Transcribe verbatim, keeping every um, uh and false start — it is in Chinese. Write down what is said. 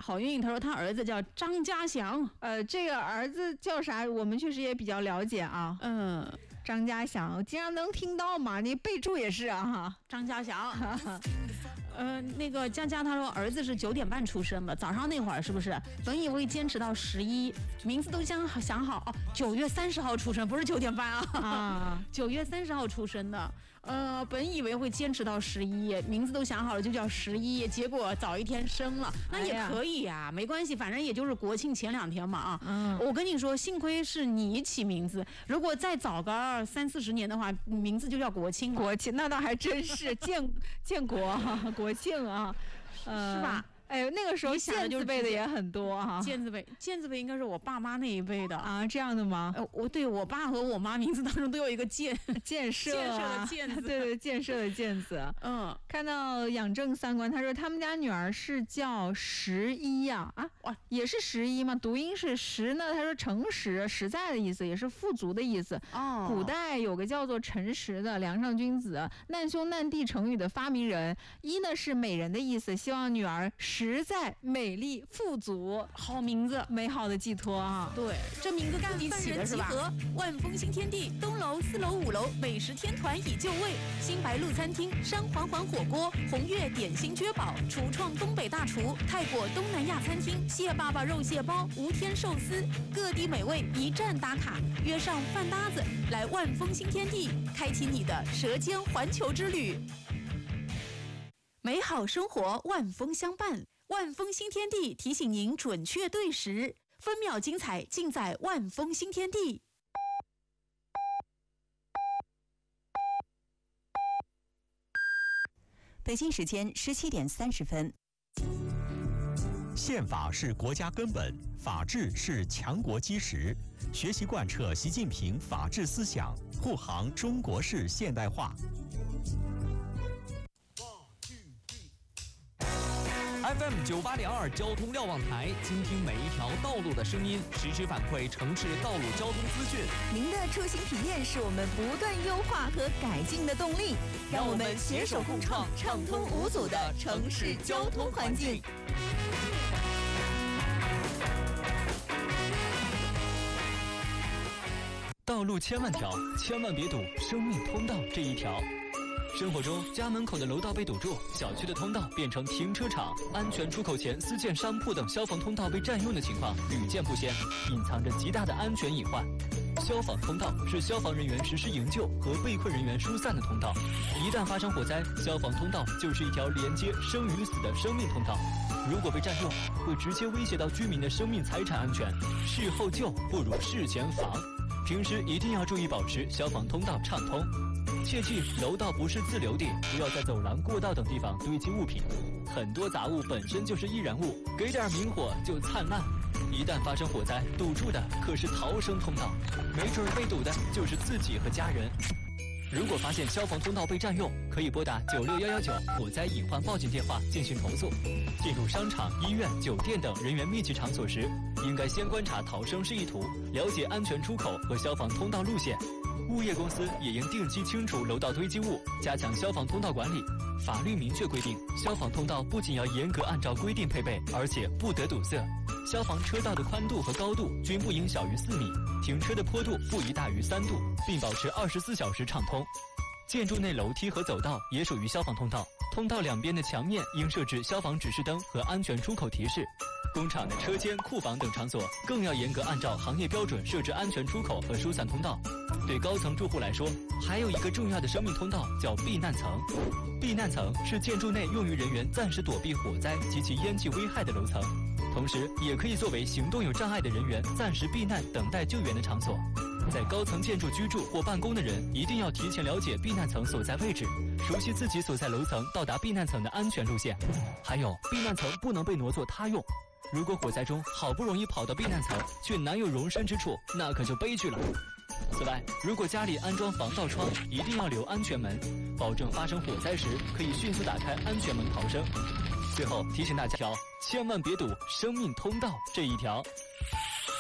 好运，他说他儿子叫张家祥， 呃，这个儿子叫啥？我们确实也比较了解啊。 嗯， 张家祥，经常能听到嘛？你备注也是啊哈。 张家祥。呃，那个佳佳他说儿子是九点半出生的，早上那会儿是不是？本以为坚持到十一，名字都想想好哦，九月三十号出生，不是九点半啊， 啊， 九月三十号出生的。呃，本以为会坚持到十一，名字都想好了，就叫十一，结果早一天生了，那也可以呀、啊，没关系，反正也就是国庆前两天嘛啊。 嗯， 我跟你说，幸亏是你起名字，如果再早个三四十年的话，名字就叫国庆了。 国庆那倒还真是建建国国庆啊，呃、 是吧？ 哎呦，那个时候建字辈的也很多哈、啊， 建字辈，建字辈应该是我爸妈那一辈的啊，这样的吗？ 呃，我对我爸和我妈名字当中都有一个建， 建设、啊、 建设的建字， 对对，建设的建字。 嗯， 看到养正三观，他说他们家女儿是叫十一呀，啊，哇，也是十一吗？读音是十呢？他说诚实、实在的意思，也是富足的意思。 哦， 古代有个叫做陈实的梁上君子，难兄难弟成语的发明人。一呢是美人的意思，希望女儿实在、美丽、富足， 好名字， 美好的寄托啊！ 对，这名字自己起的是吧？ 万丰新天地东楼、四楼、五楼美食天团已就位，新白鹿餐厅、山环环火锅、红月点心绝宝、厨创东北大厨、泰国东南亚餐厅、蟹爸爸肉蟹包、无天寿司，各地美味一站打卡，约上饭搭子来万丰新天地，开启你的舌尖环球之旅。美好生活万丰相伴，万丰新天地提醒您准确对时，分秒精彩尽在万丰新天地。 北京时间十七点三十分。 宪法是国家根本，法治是强国基石。学习贯彻习近平法治思想，护航中国式现代化。 F M 九八点二交通瞭望台，倾听每一条道路的声音，实时反馈城市道路交通资讯。 您的出行体验是我们不断优化和改进的动力，让我们携手共创畅通无阻的城市交通环境。 道路千万条，千万别堵生命通道这一条。生活中，家门口的楼道被堵住，小区的通道变成停车场，安全出口前私建商铺等消防通道被占用的情况屡见不鲜，隐藏着极大的安全隐患。消防通道是消防人员实施营救和被困人员疏散的通道，一旦发生火灾，消防通道就是一条连接生与死的生命通道。如果被占用，会直接威胁到居民的生命财产安全。事后救不如事前防，平时一定要注意保持消防通道畅通。切记，楼道不是自留地，不要在走廊、过道等地方堆积物品。很多杂物本身就是易燃物，给点明火就灿烂。一旦发生火灾，堵住的可是逃生通道，没准被堵的就是自己和家人。如果发现消防通道被占用，可以拨打九六幺幺九火灾隐患报警电话进行投诉。进入商场、医院、酒店等人员密集场所时，应该先观察逃生示意图，了解安全出口和消防通道路线。物业公司也应定期清除楼道堆积物，加强消防通道管理。法律明确规定，消防通道不仅要严格按照规定配备，而且不得堵塞。消防车道的宽度和高度均不应小于四米，停车的坡度不宜大于三度，并保持二十四小时畅通。建筑内楼梯和走道也属于消防通道，通道两边的墙面应设置消防指示灯和安全出口提示。工厂的车间、库房等场所更要严格按照行业标准设置安全出口和疏散通道。对高层住户来说，还有一个重要的生命通道叫避难层。避难层是建筑内用于人员暂时躲避火灾及其烟气危害的楼层，同时也可以作为行动有障碍的人员暂时避难、等待救援的场所。在高层建筑居住或办公的人一定要提前了解避难层所在位置，熟悉自己所在楼层到达避难层的安全路线。还有，避难层不能被挪作他用。如果火灾中好不容易跑到避难层，却难有容身之处，那可就悲剧了。此外，如果家里安装防盗窗，一定要留安全门，保证发生火灾时可以迅速打开安全门逃生。最后提醒大家，千万别堵生命通道这一条。